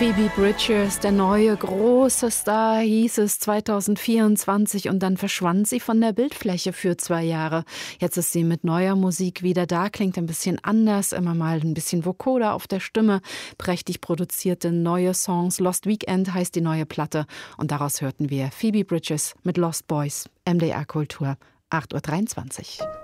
Phoebe Bridgers, der neue große Star, hieß es 2024 und dann verschwand sie von der Bildfläche für 2 Jahre. Jetzt ist sie mit neuer Musik wieder da, klingt ein bisschen anders, immer mal ein bisschen vokoler auf der Stimme, prächtig produzierte neue Songs. Lost Weekend heißt die neue Platte und daraus hörten wir Phoebe Bridgers mit Lost Boys, MDR Kultur, 8:23 Uhr.